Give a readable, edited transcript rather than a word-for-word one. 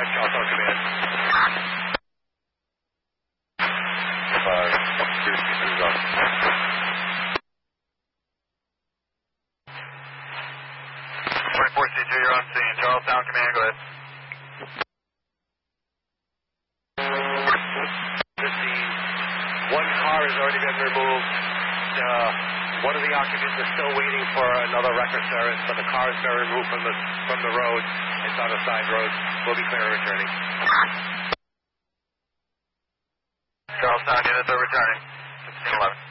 Charlestown Command. 24C2, you're on scene. Charlestown Command, go ahead. 15. One car has already been removed. One of the occupants is still waiting for another record service, but the car has been removed from the road. It's on a side road. We'll be clear and returning. Charlestown units are returning. 1611.